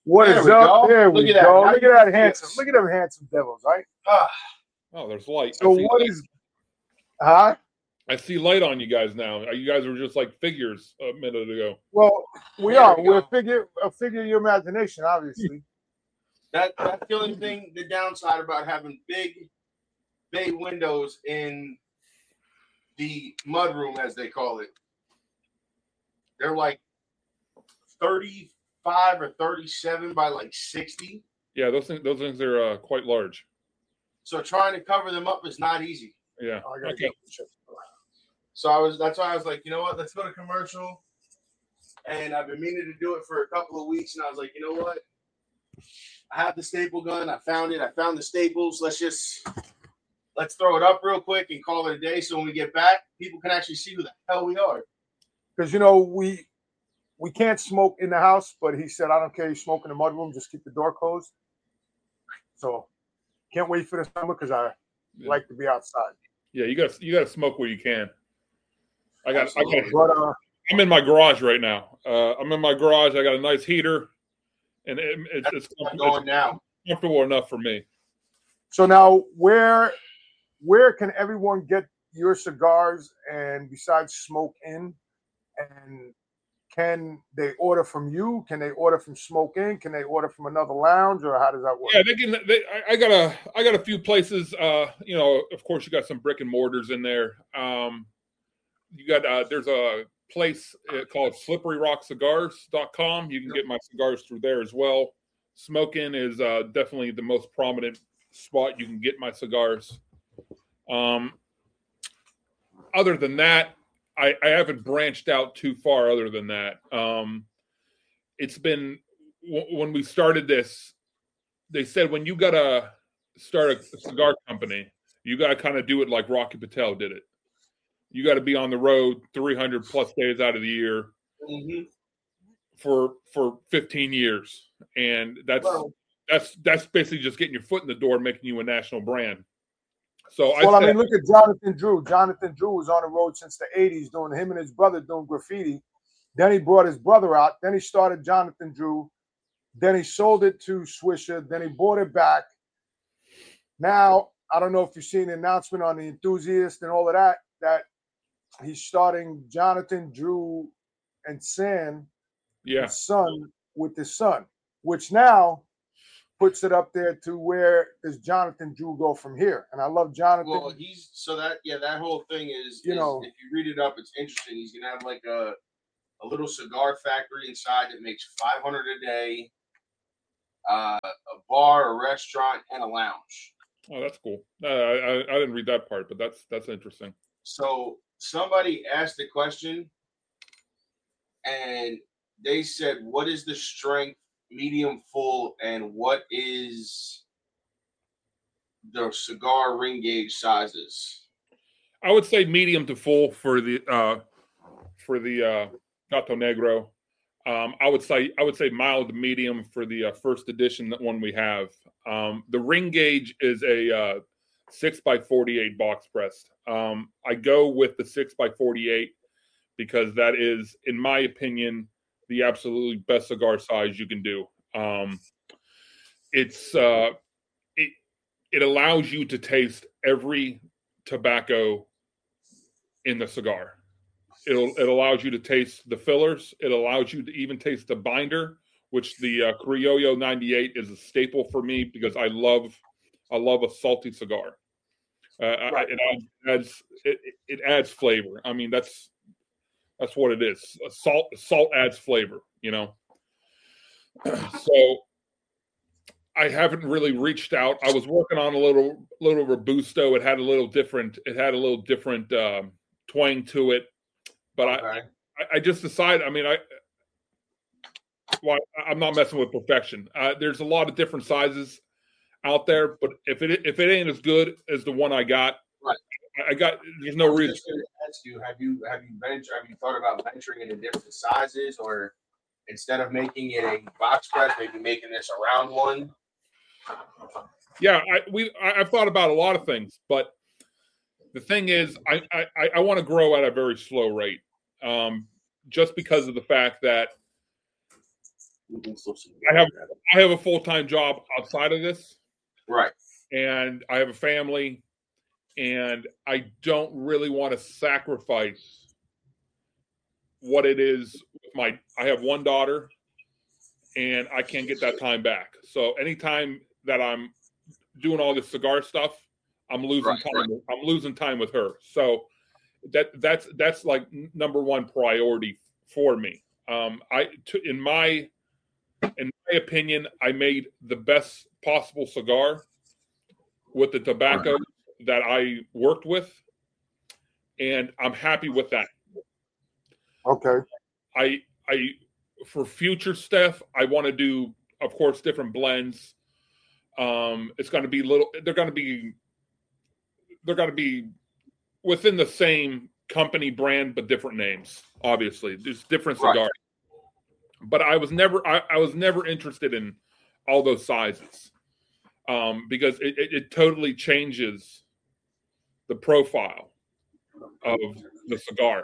What is up? There we go. Look at that handsome. Look at them handsome devils, right? Oh, there's light. So what is? Huh? I see light on you guys now. You guys were just like figures a minute ago. Well, we're a figure of your imagination, obviously. That's the only thing. The downside about having big bay windows in the mudroom, as they call it. They're like 35 or 37 by like 60. Yeah, those things are quite large. So trying to cover them up is not easy. Yeah. Okay. So that's why I was like, you know what? Let's go to commercial. And I've been meaning to do it for a couple of weeks, and I was like, you know what? I have the staple gun. I found it. I found the staples. Let's throw it up real quick and call it a day. So when we get back, people can actually see who the hell we are. Because we can't smoke in the house, but he said, I don't care. You smoke in the mudroom. Just keep the door closed. So can't wait for the summer because I like to be outside. Yeah, you got to smoke where you can. I'm in my garage right now. I'm in my garage. I got a nice heater, and it's going now. Comfortable enough for me. So now, where can everyone get your cigars? And besides Smoke Inn, and can they order from you? Can they order from Smoke Inn? Can they order from another lounge, or how does that work? Yeah, they can. I got a few places. Of course, you got some brick and mortars in there. You got there's a place called SlipperyRockCigars.com. You can get my cigars through there as well. Smoke Inn is definitely the most prominent spot you can get my cigars. Other than that, I haven't branched out too far. Other than that, it's been when we started this. They said when you gotta start a cigar company, you gotta kind of do it like Rocky Patel did it. You got to be on the road 300 plus days out of the year for 15 years, and that's basically just getting your foot in the door, making you a national brand. So look at Jonathan Drew. Jonathan Drew was on the road since the 80s, doing him and his brother doing graffiti. Then he brought his brother out. Then he started Jonathan Drew. Then he sold it to Swisher. Then he bought it back. Now, I don't know if you've seen the announcement on the Enthusiast and all of that he's starting Jonathan Drew and Sam, his son, with his son, which now puts it up there to where does Jonathan Drew go from here? And I love Jonathan. Well, that whole thing is, if you read it up, it's interesting. He's gonna have like a little cigar factory inside that makes 500 a day, a bar, a restaurant, and a lounge. Oh, that's cool. I didn't read that part, but that's interesting. So somebody asked the question, and they said, "What is the strength, medium, full, and what is the cigar ring gauge sizes?" I would say medium to full for the Gato Negro. I would say mild to medium for the first edition, that one we have. The ring gauge is a 6x48 box pressed. I go with the 6x48 because that is, in my opinion, the absolutely best cigar size you can do. It allows you to taste every tobacco in the cigar. It allows you to taste the fillers. It allows you to even taste the binder, which the Criollo 98 is a staple for me because I love a salty cigar. It adds flavor. I mean, that's what it is. Salt adds flavor, So I haven't really reached out. I was working on a little Robusto. It had a little different twang to it, but I just decided. I mean, I'm not messing with perfection. There's a lot of different sizes out there, but if it ain't as good as the one I got, there's no reason. Ask you, have you thought about venturing into different sizes, or instead of making it a box press, maybe making this a round one? Yeah, I've thought about a lot of things, but the thing is, I want to grow at a very slow rate, just because of the fact that I have a full-time job outside of this. Right. And I have a family, and I don't really want to sacrifice what it is. I have one daughter, and I can't get that time back. So anytime that I'm doing all this cigar stuff, I'm losing time. Right. I'm losing time with her. So that's like number one priority for me. In my opinion, I made the best possible cigar with the tobacco that I worked with, and I'm happy with that. Okay. I for future stuff, I want to do, of course, different blends. It's going to be they're going to be within the same company brand, but different names. Obviously, there's different cigars. Right. But I was never interested in all those sizes, because it totally changes the profile of the cigar.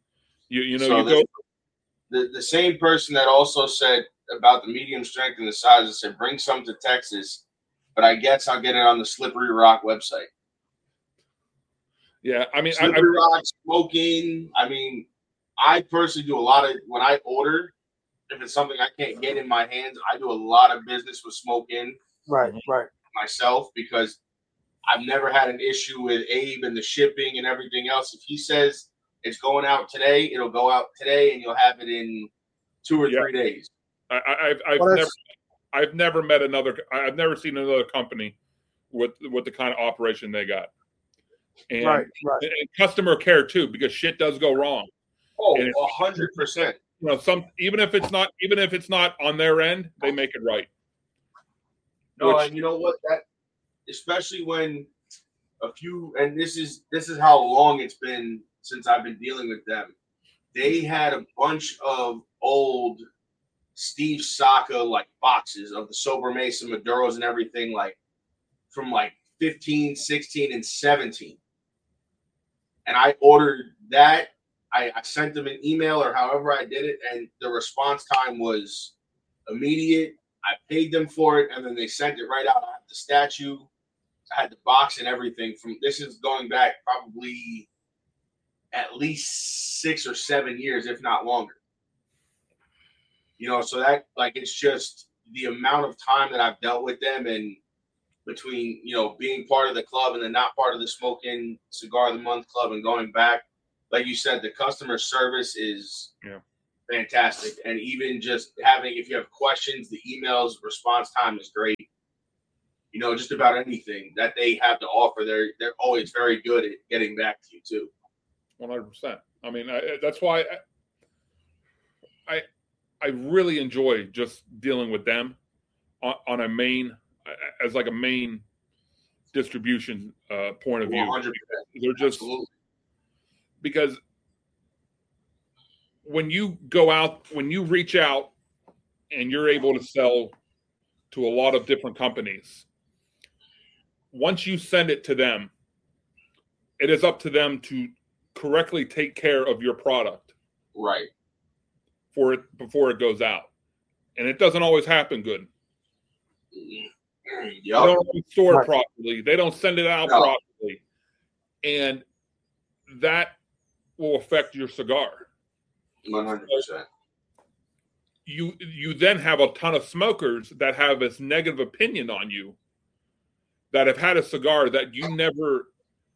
The same person that also said about the medium strength and the size said bring some to Texas, but I guess I'll get it on the Slippery Rock website. Yeah, I mean, Slippery Rock, smoking. I mean, I personally do a lot of, when I order, if it's something I can't get in my hands, I do a lot of business with Smoke Inn. Right. Myself, because I've never had an issue with Abe and the shipping and everything else. If he says it's going out today, it'll go out today, and you'll have it in 2 or 3 days. I've never met another. I've never seen another company with the kind of operation they got. And, right. And customer care too, because shit does go wrong. Oh, 100%. You know, even if it's not on their end, they make it right. No, and you know what? That, especially when and this is how long it's been since I've been dealing with them. They had a bunch of old Steve Saka like boxes of the Sober Mesa Maduros and everything, like from like 15, 16, and 17. And I ordered that. I sent them an email or however I did it, and the response time was immediate. I paid them for it, and then they sent it right out. I had the statue, I had the box and everything. This is going back probably at least 6 or 7 years, if not longer. You know, so that, like, it's just the amount of time that I've dealt with them, and between, you know, being part of the club and then not part of the Smoke Inn Cigar of the Month Club and going back. Like you said, the customer service is fantastic. And even just having, if you have questions, the emails response time is great. You know, just about anything that they have to offer, they're always very good at getting back to you too. 100%. I mean, that's why I really enjoy just dealing with them on a main, as like a main distribution point of view. 100%. They're just Absolutely. Because when you go out, when you reach out and you're able to sell to a lot of different companies, once you send it to them, it is up to them to correctly take care of your product. Right. Before it goes out. And it doesn't always happen good. Yep. They don't store it properly. They don't send it out properly. And that will affect your cigar. 100%. You then have a ton of smokers that have this negative opinion on you, that have had a cigar that you never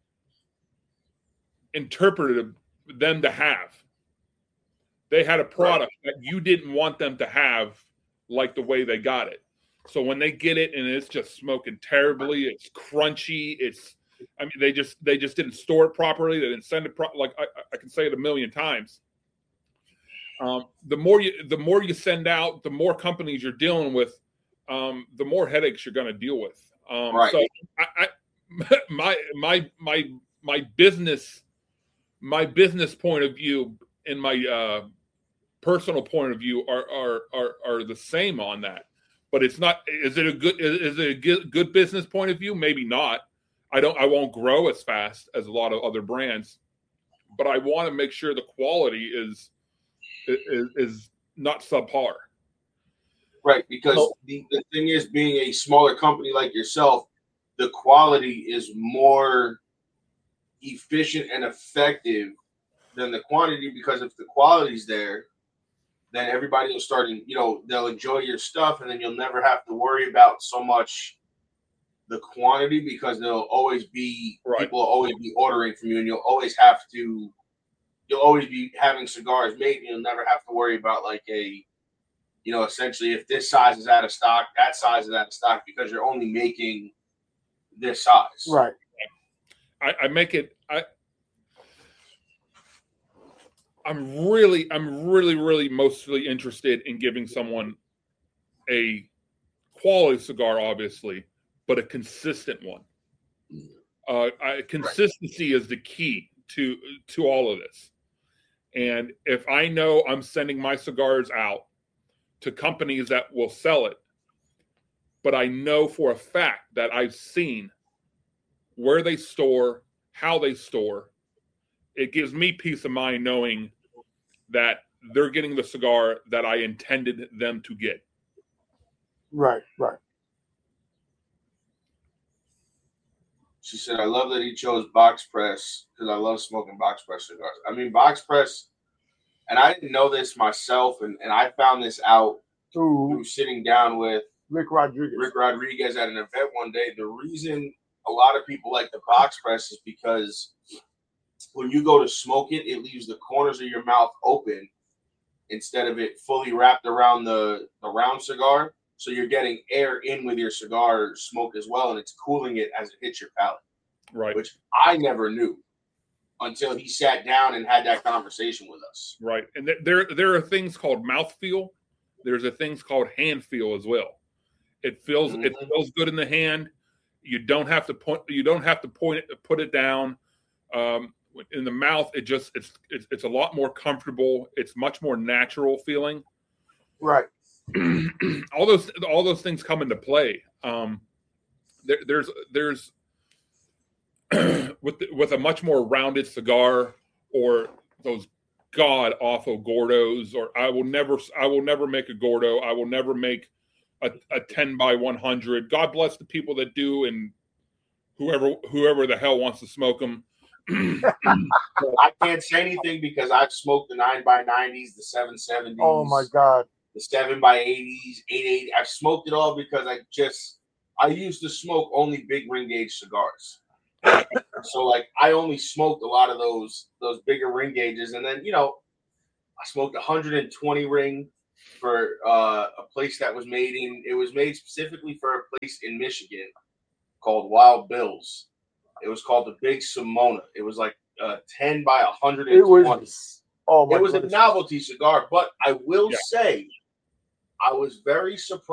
interpreted them to have. They had a product that you didn't want them to have, like the way they got it. So when they get it and it's just smoking terribly, it's crunchy, they just didn't store it properly. They didn't send it like I can say it a million times. The more you send out, the more companies you're dealing with, the more headaches you're going to deal with. So my business point of view and my personal point of view are the same on that. But it's not. Is it a good business point of view? Maybe not. I won't grow as fast as a lot of other brands, but I want to make sure the quality is not subpar. Right, because the thing is, being a smaller company like yourself, the quality is more efficient and effective than the quantity, because if the quality's there, then everybody will start, they'll enjoy your stuff, and then you'll never have to worry about so much the quantity, because there'll always be people will always be ordering from you, and you'll always be having cigars made, and you'll never have to worry about like essentially if this size is out of stock, that size is out of stock, because you're only making this size. Right. I'm really mostly interested in giving someone a quality cigar, obviously, but a consistent one. Consistency is the key to all of this. And if I know I'm sending my cigars out to companies that will sell it, but I know for a fact that I've seen where they store, how they store, it gives me peace of mind knowing that they're getting the cigar that I intended them to get. Right. She said, I love that he chose box press because I love smoking box press cigars. I mean, box press, and I didn't know this myself, and I found this out through sitting down with Rick Rodriguez at an event one day. The reason a lot of people like the box press is because when you go to smoke it, it leaves the corners of your mouth open instead of it fully wrapped around the round cigar. So you're getting air in with your cigar smoke as well, and it's cooling it as it hits your palate. Right. Which I never knew until he sat down and had that conversation with us. Right. And there are things called mouthfeel. There's a things called hand feel as well. It feels good in the hand. You don't have to put it down. In the mouth, it's a lot more comfortable. It's much more natural feeling. Right. all those things come into play. There's with a much more rounded cigar, or those god awful Gordos, or I will never make a Gordo. I will never make a 10 by 100. God bless the people that do, and whoever the hell wants to smoke them. I can't say anything because I've smoked the 9 by 90s, the 770s. Oh my God. The 7 by 80s, 880. I've smoked it all because I used to smoke only big ring gauge cigars. So like I only smoked a lot of those bigger ring gauges, and then I smoked 120 ring for a place that was made specifically for a place in Michigan called Wild Bill's. It was called the Big Simona. It was like 10 by 120. It was a novelty cigar, but I will say I was very surprised